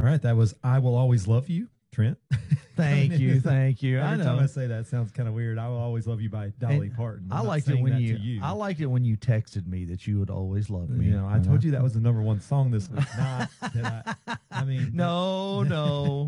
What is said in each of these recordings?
right, that was "I Will Always Love You," Trent. Thank you, thank you. Every I know. time I say that, it sounds kind of weird. "I Will Always Love You" by Dolly Parton. I liked it when I liked it when you texted me that you would always love me. You know, I told you that was the #1 song this week. Not that I mean, no.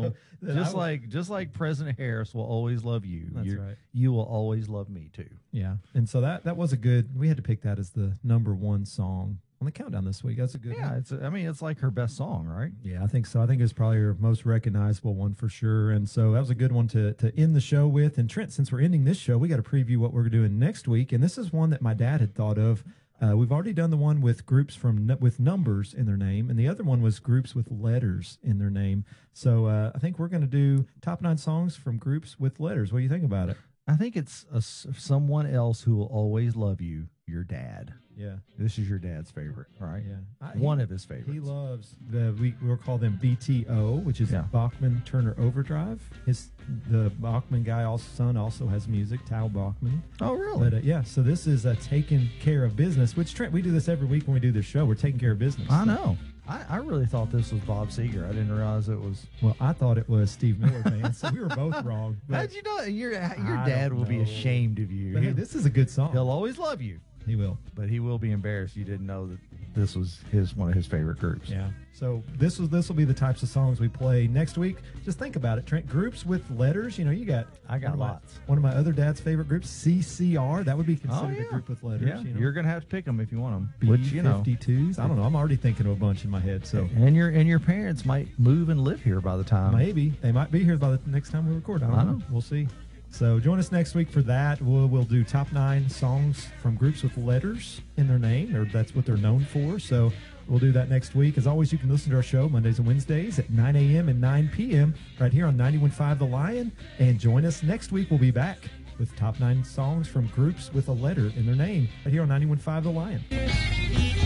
So, just like President Harris will always love you. That's right. You will always love me too. Yeah, and so that was a good. We had to pick that as the #1 song on the countdown this week. That's a good. Yeah, one. it's like her best song, right? Yeah, I think so. I think it's probably her most recognizable one for sure. And so that was a good one to end the show with. And Trent, since we're ending this show, we got to preview what we're doing next week. And this is one that my dad had thought of. We've already done the one with groups with numbers in their name, and the other one was groups with letters in their name. So I think we're going to do top 9 songs from groups with letters. What do you think about it? I think it's someone else who will always love you, your dad. Yeah. This is your dad's favorite, right? Yeah. One of his favorites. He loves we'll call them BTO, which is Bachman Turner Overdrive. The Bachman son also has music, Tal Bachman. Oh, really? But so this is Taking Care of Business, which Trent, we do this every week when we do this show. We're taking care of business. I know. I really thought this was Bob Seger. I didn't realize it was. Well, I thought it was Steve Miller Band, so we were both wrong. How'd you know? Your dad will be ashamed of you. But hey, this is a good song. He'll always love you. He will. But he will be embarrassed you didn't know that this was one of his favorite groups. Yeah. So this will be the types of songs we play next week. Just think about it, Trent. Groups with letters. You know, I got lots. One of my other dad's favorite groups, CCR. That would be considered a group with letters. Yeah. You know? You're gonna have to pick them if you want them. B-52s. I don't know. I'm already thinking of a bunch in my head. So and your parents might move and live here by the time. Maybe they might be here by the next time we record. I don't know. We'll see. So join us next week for that. We'll do top 9 songs from groups with letters in their name, or that's what they're known for. So we'll do that next week. As always, you can listen to our show Mondays and Wednesdays at 9 a.m. and 9 p.m. right here on 91.5 The Lion. And join us next week. We'll be back with top 9 songs from groups with a letter in their name right here on 91.5 The Lion.